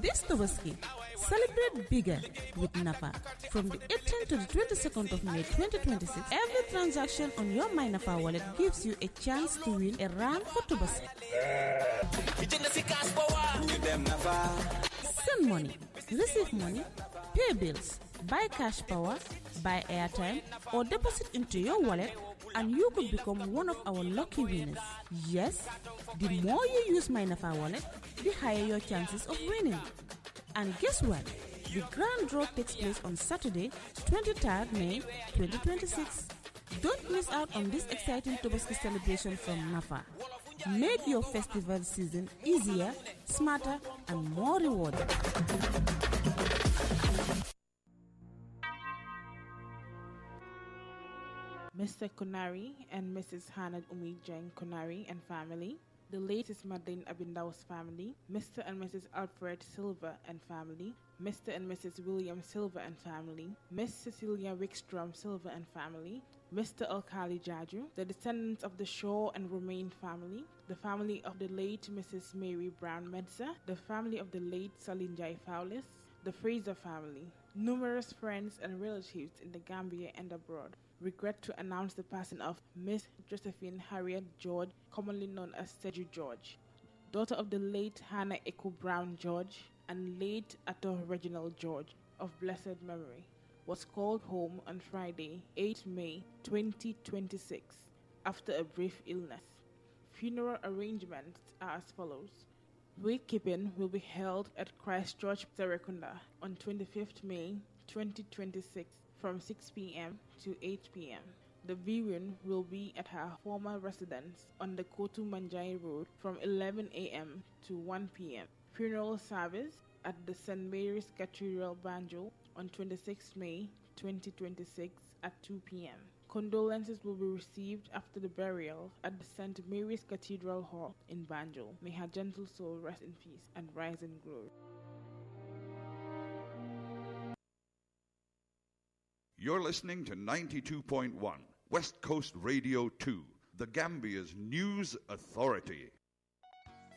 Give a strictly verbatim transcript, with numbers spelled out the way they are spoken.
This Tobaski, celebrate bigger with Nafa. From the eighteenth to the twenty-second of May twenty twenty-six, every transaction on your MyNafa wallet gives you a chance to win a rand for Tobaski. Send money, receive money, pay bills, buy cash power, buy airtime, or deposit into your wallet, and you could become one of our lucky winners. Yes, the more you use MyNafa wallet, the higher your chances of winning. And guess what? The grand draw takes place on Saturday, twenty-third May twenty twenty-six. Don't miss out on this exciting Tobaski celebration from Nafa. Make your festival season easier, smarter, and more rewarding. Mister Konari and Missus Hannah Umi Jeng Konari and family, the late Missus Madeleine Abindao's family, Mister and Missus Alfred Silva and family, Mister and Missus William Silva and family, Miss Cecilia Wickstrom Silva and family, Mister Alkali Jaju, the descendants of the Shaw and Romaine family, the family of the late Missus Mary Brown Medza, the family of the late Salinjai Fowlis, the Fraser family, numerous friends and relatives in the Gambia and abroad. Regret to announce the passing of Miss Josephine Harriet George, commonly known as Seju George, daughter of the late Hannah Echo Brown George and late Atto Reginald George of blessed memory, was called home on Friday, eighth May twenty twenty-six, after a brief illness. Funeral arrangements are as follows. Wakekeeping will be held at Christchurch, Serekunda on twenty-fifth May twenty twenty-six from six p.m. to eight p.m. The viewing will be at her former residence on the Kotu Manjai Road from eleven a.m. to one p.m. Funeral service at the Saint Mary's Cathedral, Banjul on twenty-sixth May twenty twenty-six at two p.m. Condolences will be received after the burial at the Saint Mary's Cathedral Hall in Banjul. May her gentle soul rest in peace and rise in glory. You're listening to ninety-two point one West Coast Radio two, the Gambia's news authority.